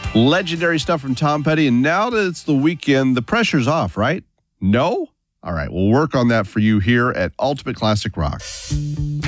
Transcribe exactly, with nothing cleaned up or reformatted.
Legendary stuff from Tom Petty. And now that it's the weekend, the pressure's off, right? No? All right, we'll work on that for you here at Ultimate Classic Rock.